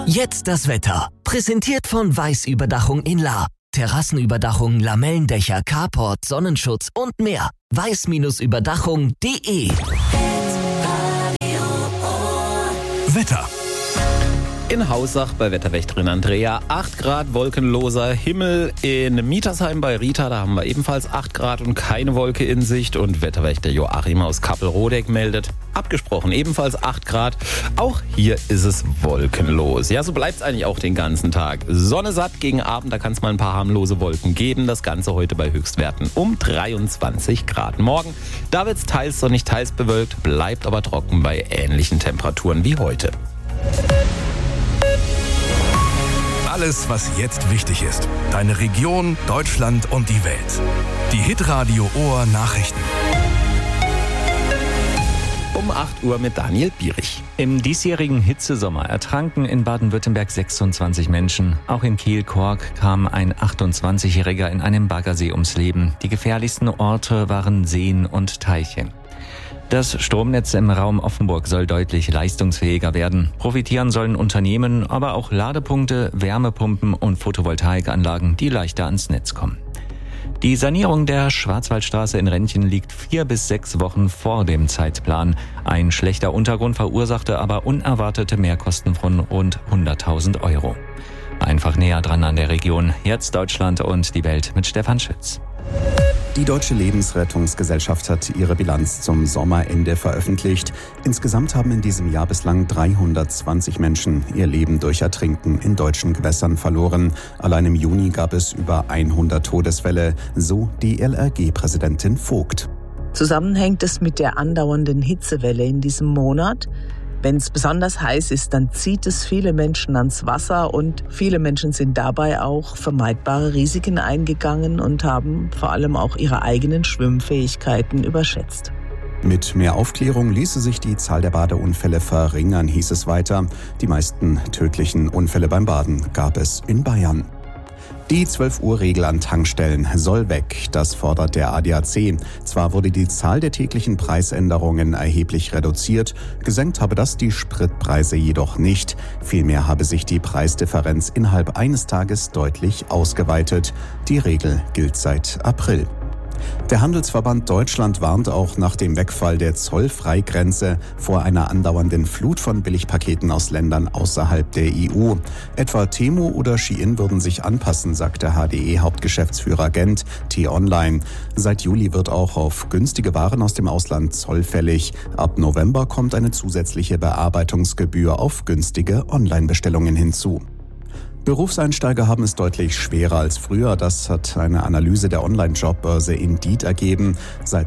Jetzt das Wetter. Präsentiert von Weiß-Überdachung in Lahr. Terrassenüberdachung, Lamellendächer, Carport, Sonnenschutz und mehr. weiß-überdachung.de. Wetter. In Haussach bei Wetterwächterin Andrea 8 Grad, wolkenloser Himmel. In Mietersheim bei Rita, da haben wir ebenfalls 8 Grad und keine Wolke in Sicht. Und Wetterwächter Joachim aus Kappel-Rodeck meldet, abgesprochen, ebenfalls 8 Grad. Auch hier ist es wolkenlos. Ja, so bleibt es eigentlich auch den ganzen Tag. Sonne satt, gegen Abend, da kann es mal ein paar harmlose Wolken geben. Das Ganze heute bei Höchstwerten um 23 Grad. Morgen, da wird es teils sonnig, teils bewölkt, bleibt aber trocken bei ähnlichen Temperaturen wie heute. Alles, was jetzt wichtig ist. Deine Region, Deutschland und die Welt. Die Hitradio Ohr Nachrichten. Um 8 Uhr mit Daniel Bierich. Im diesjährigen Hitzesommer ertranken in Baden-Württemberg 26 Menschen. Auch in Kiel-Kork kam ein 28-Jähriger in einem Baggersee ums Leben. Die gefährlichsten Orte waren Seen und Teiche. Das Stromnetz im Raum Offenburg soll deutlich leistungsfähiger werden. Profitieren sollen Unternehmen, aber auch Ladepunkte, Wärmepumpen und Photovoltaikanlagen, die leichter ans Netz kommen. Die Sanierung der Schwarzwaldstraße in Rentchen liegt 4 bis 6 Wochen vor dem Zeitplan. Ein schlechter Untergrund verursachte aber unerwartete Mehrkosten von rund 100.000 Euro. Einfach näher dran an der Region. Jetzt Deutschland und die Welt mit Stefan Schütz. Die Deutsche Lebensrettungsgesellschaft hat ihre Bilanz zum Sommerende veröffentlicht. Insgesamt haben in diesem Jahr bislang 320 Menschen ihr Leben durch Ertrinken in deutschen Gewässern verloren. Allein im Juni gab es über 100 Todesfälle, so die LRG-Präsidentin Vogt. Zusammenhängt es mit der andauernden Hitzewelle in diesem Monat. Wenn es besonders heiß ist, dann zieht es viele Menschen ans Wasser und viele Menschen sind dabei auch vermeidbare Risiken eingegangen und haben vor allem auch ihre eigenen Schwimmfähigkeiten überschätzt. Mit mehr Aufklärung ließe sich die Zahl der Badeunfälle verringern, hieß es weiter. Die meisten tödlichen Unfälle beim Baden gab es in Bayern. Die 12-Uhr-Regel an Tankstellen soll weg, das fordert der ADAC. Zwar wurde die Zahl der täglichen Preisänderungen erheblich reduziert, gesenkt habe das die Spritpreise jedoch nicht. Vielmehr habe sich die Preisdifferenz innerhalb eines Tages deutlich ausgeweitet. Die Regel gilt seit April. Der Handelsverband Deutschland warnt auch nach dem Wegfall der Zollfreigrenze vor einer andauernden Flut von Billigpaketen aus Ländern außerhalb der EU. Etwa Temu oder Shein würden sich anpassen, sagte HDE-Hauptgeschäftsführer Gent T-Online. Seit Juli wird auch auf günstige Waren aus dem Ausland Zoll fällig. Ab November kommt eine zusätzliche Bearbeitungsgebühr auf günstige Online-Bestellungen hinzu. Berufseinsteiger haben es deutlich schwerer als früher. Das hat eine Analyse der Online-Jobbörse Indeed ergeben. Seit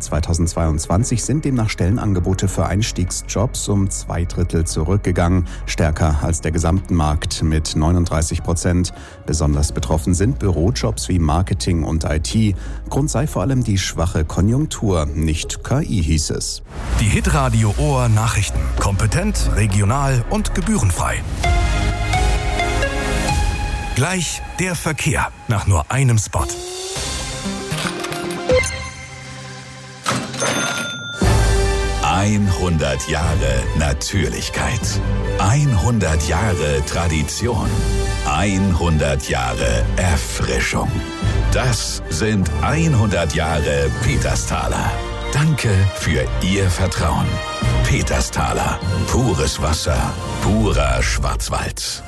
2022 sind demnach Stellenangebote für Einstiegsjobs um 2/3 zurückgegangen, stärker als der gesamten Markt mit 39%. Besonders betroffen sind Bürojobs wie Marketing und IT. Grund sei vor allem die schwache Konjunktur, nicht KI, hieß es. Die Hitradio Ohr Nachrichten. Kompetent, regional und gebührenfrei. Gleich der Verkehr nach nur einem Spot. ...100 Jahre Natürlichkeit. 100 Jahre Tradition. 100 Jahre Erfrischung. Das sind 100 Jahre Petersthaler. Danke für Ihr Vertrauen. Petersthaler. Pures Wasser. Purer Schwarzwald.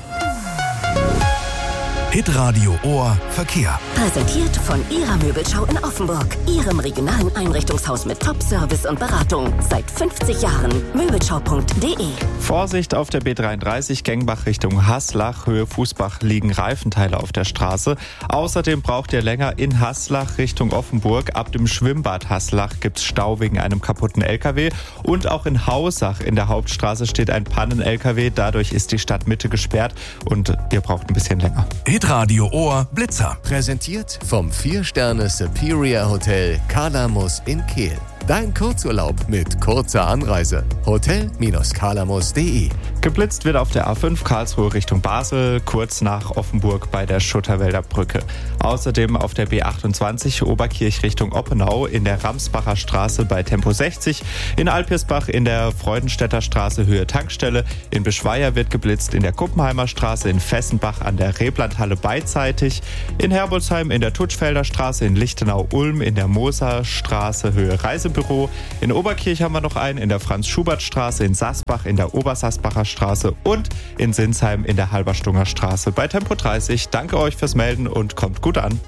Hitradio Ohr Verkehr. Präsentiert von Ihrer Möbelschau in Offenburg. Ihrem regionalen Einrichtungshaus mit Top-Service und Beratung. Seit 50 Jahren. Möbelschau.de. Vorsicht auf der B33 Gengbach Richtung Haslach. Höhe Fußbach liegen Reifenteile auf der Straße. Außerdem braucht ihr länger in Haslach Richtung Offenburg. Ab dem Schwimmbad Haslach gibt's Stau wegen einem kaputten LKW. Und auch in Haussach in der Hauptstraße steht ein Pannen-LKW. Dadurch ist die Stadtmitte gesperrt und ihr braucht ein bisschen länger. Hitradio Ohr Blitzer. Präsentiert vom 4-Sterne Superior Hotel Kalamus in Kehl. Dein Kurzurlaub mit kurzer Anreise. Hotel-Kalamos.de. Geblitzt wird auf der A5 Karlsruhe Richtung Basel, kurz nach Offenburg bei der Schutterwälder Brücke. Außerdem auf der B28 Oberkirch Richtung Oppenau in der Ramsbacher Straße bei Tempo 60, in Alpirsbach in der Freudenstädter Straße Höhe Tankstelle, in Beschweier wird geblitzt in der Kuppenheimer Straße, in Fessenbach an der Reblandhalle beidseitig, in Herbolzheim in der Tutschfelder Straße, in Lichtenau-Ulm in der Moser Straße Höhe Reisebüro, in Oberkirch haben wir noch einen, in der Franz-Schubert-Straße, in Sasbach in der Obersassbacher Straße und in Sinsheim in der Halberstunger Straße bei Tempo 30. Danke euch fürs Melden und kommt gut an.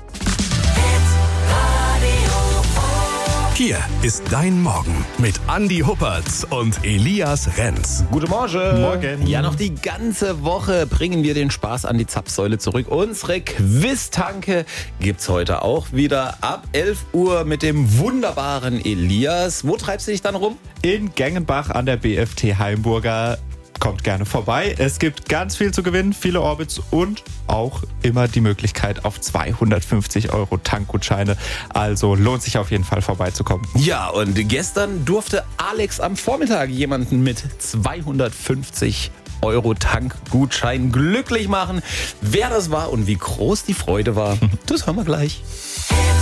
Hier ist dein Morgen mit Andi Huppertz und Elias Renz. Guten Morgen. Morgen. Ja, noch die ganze Woche bringen wir den Spaß an die Zapfsäule zurück. Unsere Quiz-Tanke gibt's heute auch wieder ab 11 Uhr mit dem wunderbaren Elias. Wo treibst du dich dann rum? In Gengenbach an der BFT Heimburger. Kommt gerne vorbei. Es gibt ganz viel zu gewinnen, viele Orbits und auch immer die Möglichkeit auf 250 € Tankgutscheine. Also lohnt sich auf jeden Fall vorbeizukommen. Ja, und gestern durfte Alex am Vormittag jemanden mit 250 € Tankgutschein glücklich machen. Wer das war und wie groß die Freude war, das hören wir gleich.